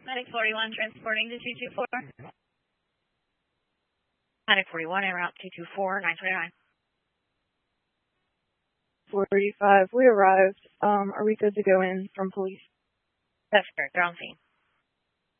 Medic 41 transporting to 224. Medic 41 en route 224, 929. 45, we arrived. Are we good to go in from police? That's correct. They're on scene.